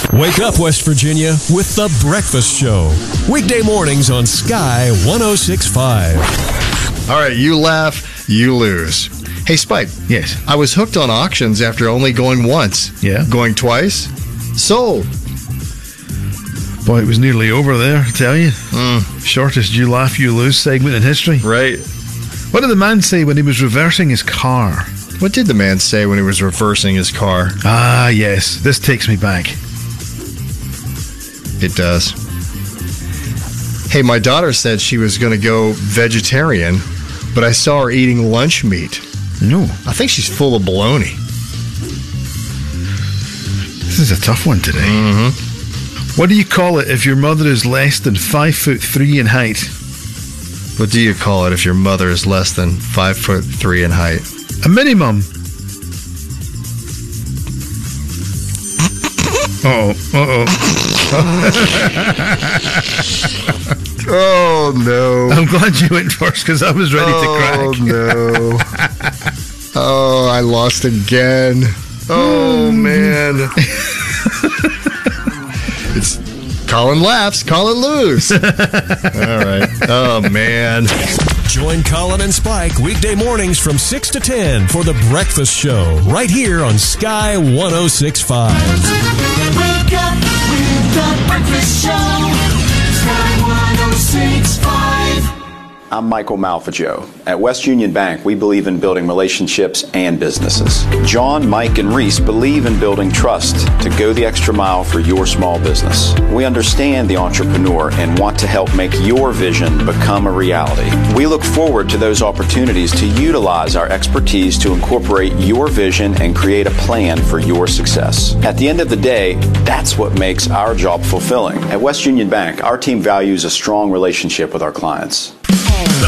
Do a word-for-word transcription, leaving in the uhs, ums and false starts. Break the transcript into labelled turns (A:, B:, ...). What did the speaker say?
A: Wake up, West Virginia, with The Breakfast Show. Weekday mornings on Sky one oh six point five.
B: All right, you laugh, you lose. Hey, Spike.
C: Yes.
B: I was hooked on auctions after only going once.
C: Yeah.
B: Going twice? Sold.
C: Boy, it was nearly over there, I tell you.
B: Mm.
C: Shortest you laugh, you lose segment in history.
B: Right.
C: What did the man say when he was reversing his car?
B: What did the man say when he was reversing his car?
C: Ah, yes. This takes me back.
B: It does. Hey, my daughter said she was going to go vegetarian, but I saw her eating lunch meat.
C: No.
B: I think she's full of baloney.
C: This is a tough one today.
B: Mm-hmm.
C: What do you call it if your mother is less than five foot three in height?
B: What do you call it if your mother is less than five foot three in height?
C: A minimum. Uh-oh. Uh-oh.
B: Oh, no.
C: I'm glad you went first because I was ready
B: oh,
C: to crack.
B: Oh, no. Oh, I lost again. Oh, man. It's Colin laughs, Colin lose. All right. Oh, man.
A: Join Colin and Spike weekday mornings from six to ten for The Breakfast Show, right here on Sky one oh six point five.
D: Wake up with The Breakfast Show. Sky one oh six point five.
E: I'm Michael Malfaggio. At West Union Bank, we believe in building relationships and businesses. John, Mike, and Reese believe in building trust to go the extra mile for your small business. We understand the entrepreneur and want to help make your vision become a reality. We look forward to those opportunities to utilize our expertise to incorporate your vision and create a plan for your success. At the end of the day, that's what makes our job fulfilling. At West Union Bank, our team values a strong relationship with our clients.
A: The